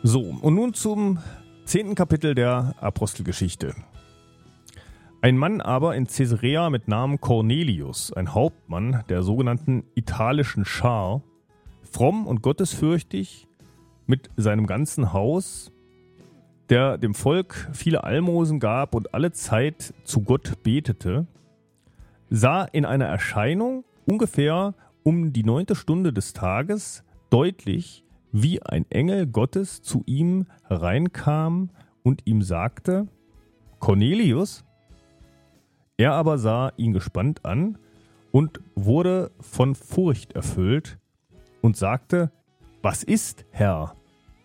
So, und nun zum 10. Kapitel der Apostelgeschichte. Ein Mann aber in Caesarea mit Namen Cornelius, ein Hauptmann der sogenannten italischen Schar, fromm und gottesfürchtig mit seinem ganzen Haus, der dem Volk viele Almosen gab und alle Zeit zu Gott betete, sah in einer Erscheinung ungefähr um die 9. Stunde des Tages deutlich, wie ein Engel Gottes zu ihm hereinkam und ihm sagte: Cornelius. Er aber sah ihn gespannt an und wurde von Furcht erfüllt und sagte: Was ist, Herr?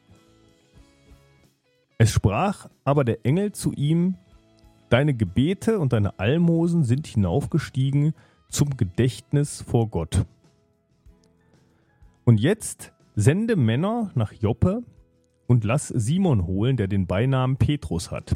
Es sprach aber der Engel zu ihm: Deine Gebete und deine Almosen sind hinaufgestiegen zum Gedächtnis vor Gott. Und jetzt sende Männer nach Joppe und lass Simon holen, der den Beinamen Petrus hat.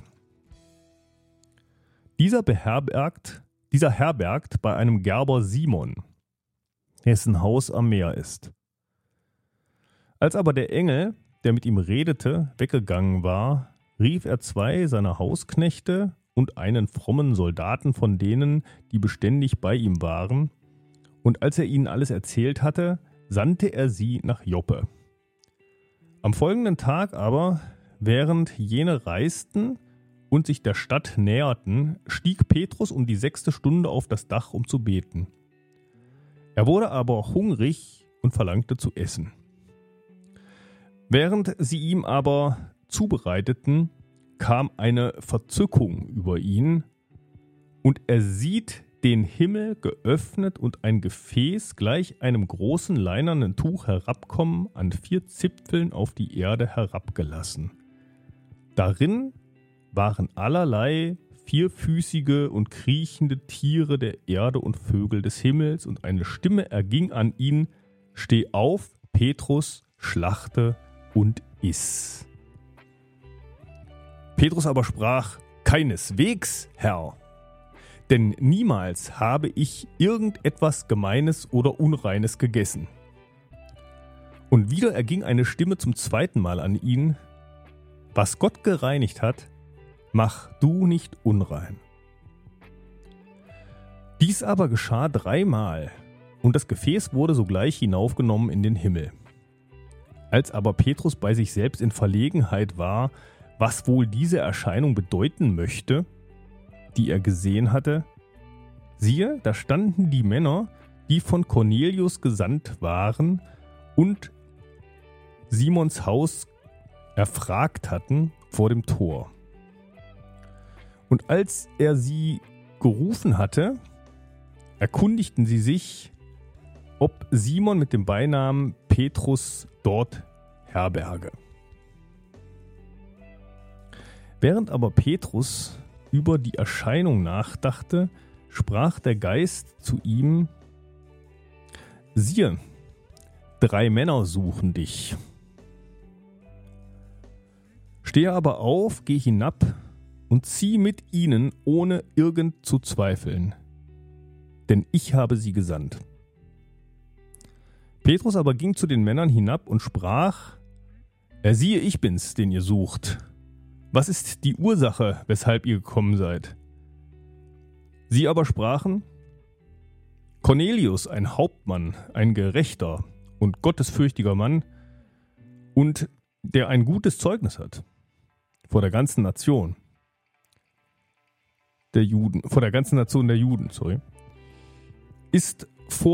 Dieser herbergt bei einem Gerber Simon, dessen Haus am Meer ist. Als aber der Engel, der mit ihm redete, weggegangen war, rief er 2 seiner Hausknechte und einen frommen Soldaten von denen, die beständig bei ihm waren, und als er ihnen alles erzählt hatte, sandte er sie nach Joppe. Am folgenden Tag aber, während jene reisten und sich der Stadt näherten, stieg Petrus um die 6. Stunde auf das Dach, um zu beten. Er wurde aber hungrig und verlangte zu essen. Während sie ihm aber zubereiteten, kam eine Verzückung über ihn, und er sieht den Himmel geöffnet und ein Gefäß gleich einem großen leinenen Tuch herabkommen, an 4 Zipfeln auf die Erde herabgelassen. Darin waren allerlei vierfüßige und kriechende Tiere der Erde und Vögel des Himmels, und eine Stimme erging an ihn: Steh auf, Petrus, schlachte und iss. Petrus aber sprach: Keineswegs, Herr, denn niemals habe ich irgendetwas Gemeines oder Unreines gegessen. Und wieder erging eine Stimme zum 2. Mal an ihn: Was Gott gereinigt hat, mach du nicht unrein. Dies aber geschah 3 Mal, und das Gefäß wurde sogleich hinaufgenommen in den Himmel. Als aber Petrus bei sich selbst in Verlegenheit war, was wohl diese Erscheinung bedeuten möchte, die er gesehen hatte, siehe, da standen die Männer, die von Cornelius gesandt waren und Simons Haus erfragt hatten, vor dem Tor. Und als er sie gerufen hatte, erkundigten sie sich, ob Simon mit dem Beinamen Petrus dort herberge. Während aber Petrus über die Erscheinung nachdachte, sprach der Geist zu ihm: Siehe, 3 Männer suchen dich. Stehe aber auf, geh hinab und zieh mit ihnen, ohne irgend zu zweifeln, denn ich habe sie gesandt. Petrus aber ging zu den Männern hinab und sprach: Siehe, ich bin's, den ihr sucht. Was ist die Ursache, weshalb ihr gekommen seid? Sie aber sprachen: Cornelius, ein Hauptmann, ein gerechter und gottesfürchtiger Mann, und der ein gutes Zeugnis hat vor der ganzen Nation der Juden, ist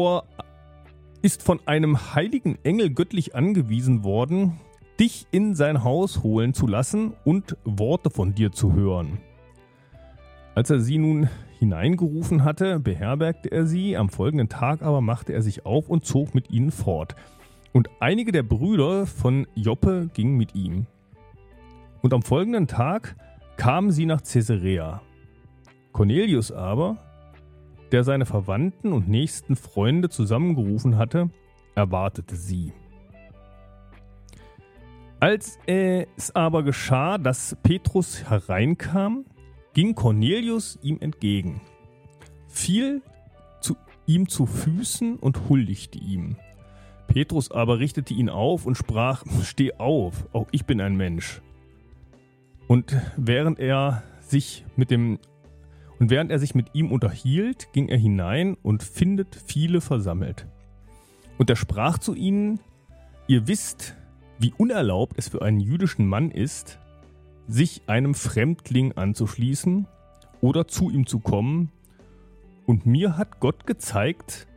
von einem heiligen Engel göttlich angewiesen worden, dich in sein Haus holen zu lassen und Worte von dir zu hören. Als er sie nun hineingerufen hatte, beherbergte er sie, am folgenden Tag aber machte er sich auf und zog mit ihnen fort. Und einige der Brüder von Joppe gingen mit ihm. Und am folgenden Tag kamen sie nach Caesarea. Cornelius aber, der seine Verwandten und nächsten Freunde zusammengerufen hatte, erwartete sie. Als es aber geschah, dass Petrus hereinkam, ging Cornelius ihm entgegen, fiel ihm zu Füßen und huldigte ihm. Petrus aber richtete ihn auf und sprach: Steh auf, auch ich bin ein Mensch. Und während er sich mit ihm unterhielt, ging er hinein und findet viele versammelt. Und er sprach zu ihnen: Ihr wisst, wie unerlaubt es für einen jüdischen Mann ist, sich einem Fremdling anzuschließen oder zu ihm zu kommen. Und mir hat Gott gezeigt,